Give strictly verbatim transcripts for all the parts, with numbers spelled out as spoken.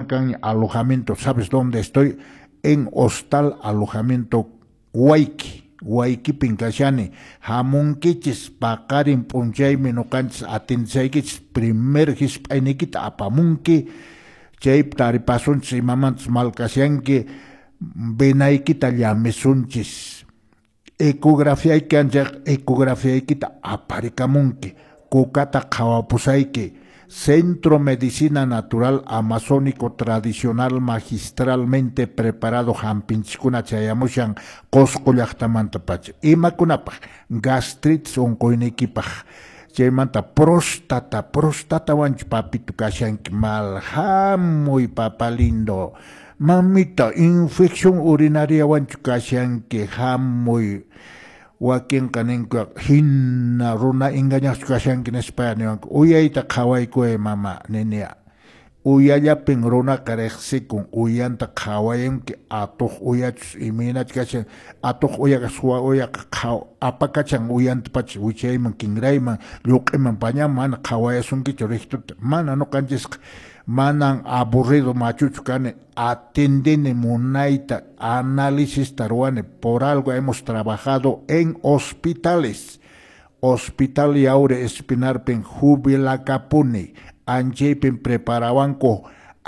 can alojamiento, ¿sabes dónde estoy? En Hostal Alojamiento Huayqui, Huayqui Pincachani, Hamunkichis, Pakarin Punchaymi no canchis Atinsaikich, primer hispainiquita apamunki, Chayp taripasunchis imamantis malcasianki, Benaikita llamesunchis. Ecografía que anjak ecografía kita aparikamunki, kukata kawapusaiki, Centro Medicina Natural Amazónico Tradicional Magistralmente Preparado Hampinchikuna chayamushan Cosco llaqtamantapach. Imakunapaj gastritis onkoynikipaj. Chaymanta próstata, próstata wanch papito kashanki malhamuy papalindo. Mamita, infección urinaria wanchu kashanki hamuy. Wakin kanenka hinna runa engañas kashanki en España. Uyayta kawaykuy mama nenea. Uyayapin runa karexikun uyanta kawayenki atuq uyachus iminach kashan atuq uyakaswa uyak kaw apakachan uyanta pach uchayman kingrayman lluq'iman paña mana kawayasunkichu riqtuta mana no kanchis manan aburrido machuchu kane atendene munaita análisis taruane por algo hemos trabajado en hospitales hospital yaure espinarpen jubilacapuni anchaypen preparabanco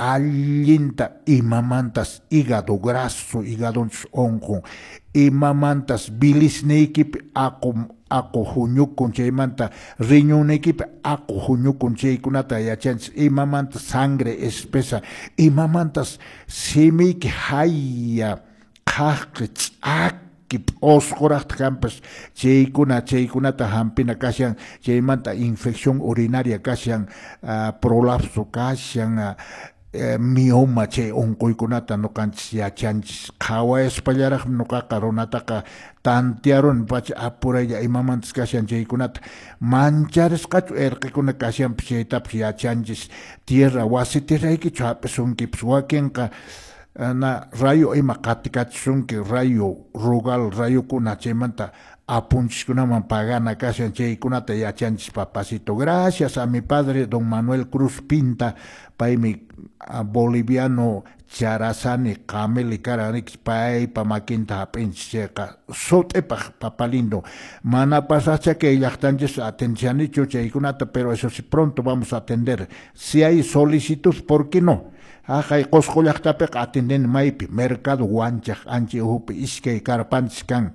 allinta imamantas hígado graso hígado onco imamantas bilisneikip ako ako huñukun chaymanta riñoneikip ako huñukun chaykunata yachans imamantas sangre espesa imamantas simiki haya qaqich ak kip osquraqta kampas chaykuna chaykunata hampina kashan chaymanta infección urinaria kashan uh, prolapso kashan uh, uh, mioma chay onkoykunata noqanchis yachanchis qawa espallaraq nuqaqa runataqa tantiaron pach apuraya imamantas kashan chaykunata mancharisqachu irqikuna kashanpis chaytapas yachanchis tierra wasi tierraykichu hapisunkipas wakinqa na rayo ima katikachunki rayo rugal rayo kuna chaymanta apunchikunaman pagana kashan chaykunata yachanchis papacito. Gracias a mi padre don Manuel Cruz Pinta paymi boliviano charazani kameli karanix pay pamakinta hapinchis chayqa sut'ipaj papalindo mana pasacha que llaqtanchis atencianichu chaykunata pero eso sí pronto vamos a atender si hay solicitud ¿por qué no? Ajay Cosco llaqtapiqa atenden maypi mercado wanchaq ancha uhupi iskay karpanchis kan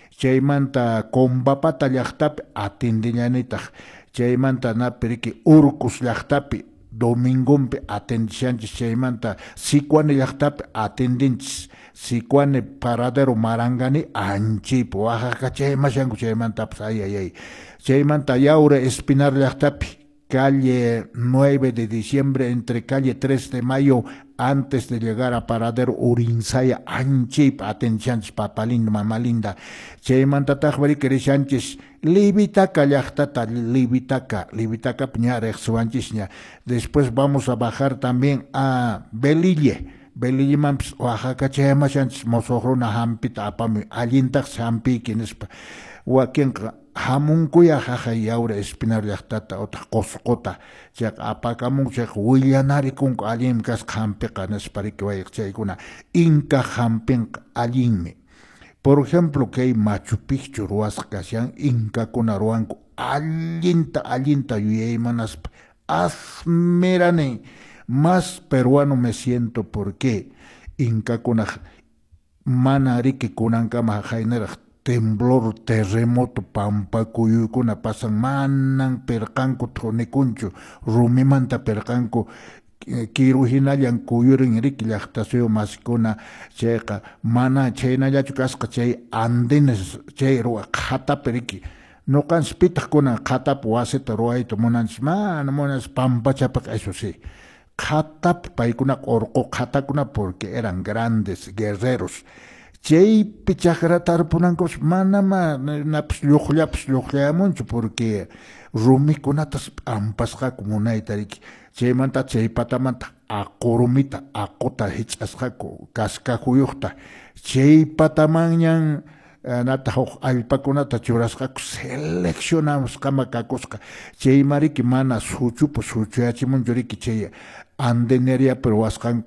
chaymanta Combapata llaqtapi atendiñanitaq chaymanta napiriki Urcus llaqtapi domingonpi atendishanchis chaymanta Sicuane llaqtapi atendinchis Sicuane paradero Marangani anchaypi Oaxaca chaymashanku chaymantapas ay ay ay chaymanta Yaure Espinar llaqtapi calle nueve de diciembre entre calle tres de mayo antes de llegar a paradero Urinsaya anchip atención papalindo mamalinda chaymanta tajbari kerishanchis libitaca llaqtata libitaca libitaca piñareq suanchisña después vamos a bajar también a Belille Belille mamps Oaxaca chaymashanchis mosohruna hampita apami allintaq hampi kinispa wakinqa hamunkuya jaja yaura espinar llaqtata ota qosqota chaq apakamun chaq willanarikunku allim kas hampiqa nispariki wayq chaykuna inka hampinqa allinmi por ejemplo kay Machu Picchu ruwasqa kashan inkakuna ruwanku allinta allinta yuyaymanaspa asmirani más peruano me siento porque inkakuna mana riki kunankama haynaraq temblor, terremoto, pampakuyuykuna pasan manan perqanku tunikunchu rumimanta perqanku kiruhinayan kuyurin riki llaqtasuyo masikuna chayqa mana chaynallachu kasqa chay andenes chay ruwa qhatapi riki noqanchis pitaq kunan qhatapi wasita ruwayta munanchis mana munanchis pampachapiq eso sí qhatapi paykunaqa urqu qhatakuna porque eran grandes guerreros chay pichaqra tarpunankus manama napas lluqllapas lluqllamunchu porque rumikunatas ampasqaku munayta riki chaymanta chay patamanta aqurumita aquta hich'asqaku kaskakuyuqta chay patamanñan nata huk allpakunata churasqaku seleccionamusqama kakusqa chay mariki mana suchupu suchuyachimunchu riki chay andeneria pero wasqanku